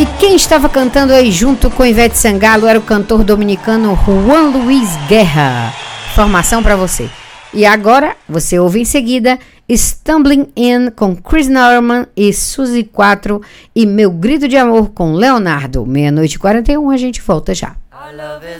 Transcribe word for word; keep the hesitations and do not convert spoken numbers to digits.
E quem estava cantando aí junto com Ivete Sangalo era o cantor dominicano Juan Luis Guerra. Informação para você. E agora você ouve em seguida Stumbling In com Chris Norman e Suzy quatro e Meu Grito de Amor com Leonardo. Meia-noite e quarenta e um, a gente volta já. Our love is